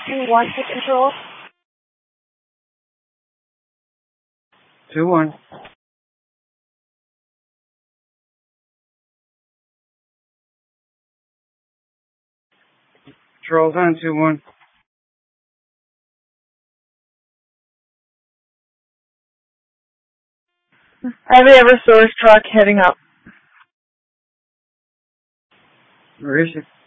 2-1 to control. 2-1. Control's on 2-1. Heavy Eversource truck heading up. Where is she?